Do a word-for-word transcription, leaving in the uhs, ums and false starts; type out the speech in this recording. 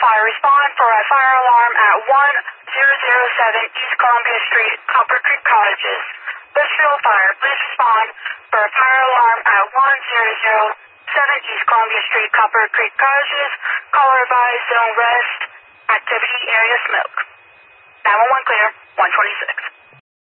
Fire, respond for a fire alarm at one zero seven East Columbia Street, Copper Creek Cottages. Litchfield Fire, please respond for a fire alarm at one zero seven East Columbia Street, Copper Creek Cottages. Caller advised, zone rest, activity area smoke. nine one one clear, one twenty-six.